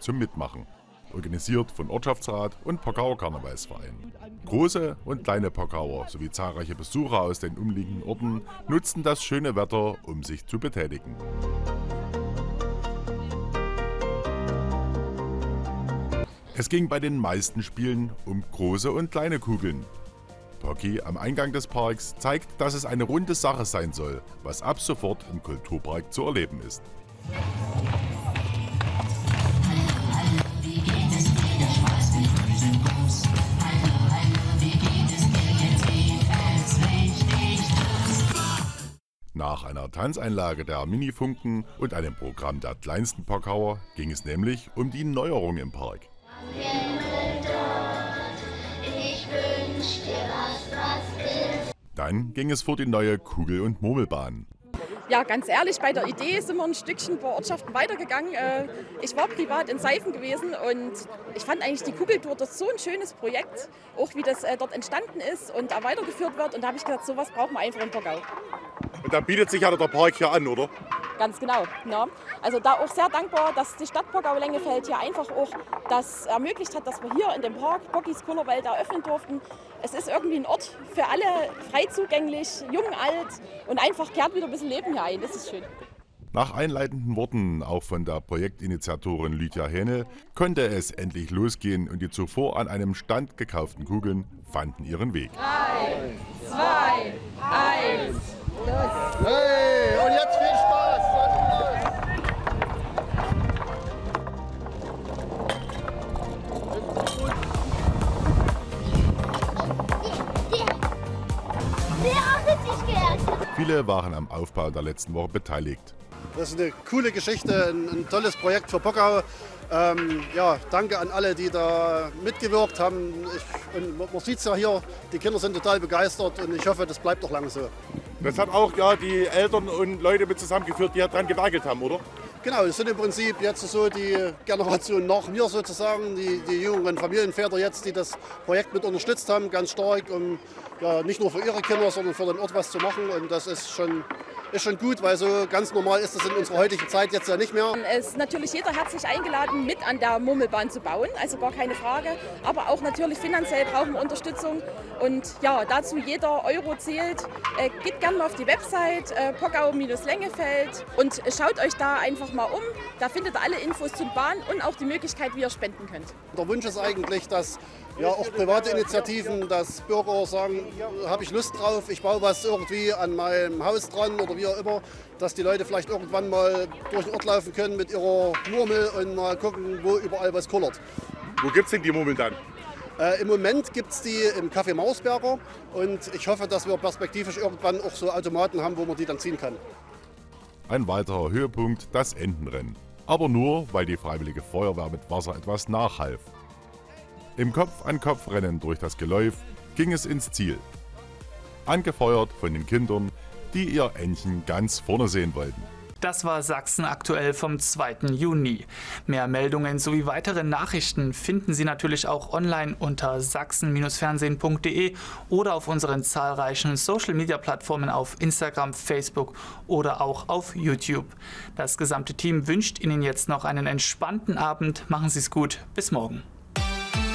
zum Mitmachen. Organisiert von Ortschaftsrat und Pockauer Karnevalsverein. Große und kleine Pockauer sowie zahlreiche Besucher aus den umliegenden Orten nutzten das schöne Wetter, um sich zu betätigen. Es ging bei den meisten Spielen um große und kleine Kugeln. Pocky am Eingang des Parks zeigt, dass es eine runde Sache sein soll, was ab sofort im Kulturpark zu erleben ist. Nach einer Tanzeinlage der Minifunken und einem Programm der kleinsten Pockauer ging es nämlich um die Neuerung im Park. Dann ging es vor die neue Kugel- und Murmelbahn. Ja, ganz ehrlich, bei der Idee sind wir ein Stückchen vor Ortschaften weitergegangen. Ich war privat in Seifen gewesen und ich fand eigentlich die Kugeltour das so ein schönes Projekt, auch wie das dort entstanden ist und da weitergeführt wird. Und da habe ich gedacht, sowas brauchen wir einfach in Pockau. Und da bietet sich ja der Park hier an, oder? Ganz genau. Ja. Also da auch sehr dankbar, dass die Stadt Pockau-Lengefeld hier einfach auch das ermöglicht hat, dass wir hier in dem Park Pockys Kullerwelt eröffnen durften. Es ist irgendwie ein Ort für alle, frei zugänglich, jung, alt und einfach kehrt wieder ein bisschen Leben hier ein. Das ist schön. Nach einleitenden Worten auch von der Projektinitiatorin Lydia Hähnel konnte es endlich losgehen und die zuvor an einem Stand gekauften Kugeln fanden ihren Weg. 3, 2, 1, los! Hey, und jetzt viel Spaß! Viele waren am Aufbau der letzten Woche beteiligt. Das ist eine coole Geschichte, ein tolles Projekt für Pockau. Ja, danke an alle, die da mitgewirkt haben. Man sieht es ja hier, die Kinder sind total begeistert und ich hoffe, das bleibt auch lange so. Das hat auch ja die Eltern und Leute mit zusammengeführt, die daran gewerkelt haben, oder? Genau, das sind im Prinzip jetzt so die Generation nach mir sozusagen, die jüngeren Familienväter jetzt, die das Projekt mit unterstützt haben, ganz stark, um ja, nicht nur für ihre Kinder, sondern für den Ort was zu machen. Und das ist schon gut, weil so ganz normal ist das in unserer heutigen Zeit jetzt ja nicht mehr. Es ist natürlich jeder herzlich eingeladen, mit an der Murmelbahn zu bauen, also gar keine Frage. Aber auch natürlich finanziell brauchen wir Unterstützung. Und ja, dazu jeder Euro zählt. Geht gerne mal auf die Website Pockau-Lengefeld und schaut euch da einfach mal um. Da findet ihr alle Infos zur Bahn und auch die Möglichkeit, wie ihr spenden könnt. Der Wunsch ist eigentlich, dass ja, auch private Initiativen, dass Bürger sagen, habe ich Lust drauf, ich baue was irgendwie an meinem Haus dran oder wie auch immer, dass die Leute vielleicht irgendwann mal durch den Ort laufen können mit ihrer Murmel und mal gucken, wo überall was kullert. Wo gibt es denn die Murmeln dann? Im Moment gibt es die im Café Mausberger und ich hoffe, dass wir perspektivisch irgendwann auch so Automaten haben, wo man die dann ziehen kann. Ein weiterer Höhepunkt, das Entenrennen. Aber nur, weil die Freiwillige Feuerwehr mit Wasser etwas nachhalf. Im Kopf-an-Kopf-Rennen durch das Geläuf ging es ins Ziel. Angefeuert von den Kindern, die ihr Entchen ganz vorne sehen wollten. Das war Sachsen aktuell vom 2. Juni. Mehr Meldungen sowie weitere Nachrichten finden Sie natürlich auch online unter sachsen-fernsehen.de oder auf unseren zahlreichen Social-Media-Plattformen auf Instagram, Facebook oder auch auf YouTube. Das gesamte Team wünscht Ihnen jetzt noch einen entspannten Abend. Machen Sie es gut. Bis morgen.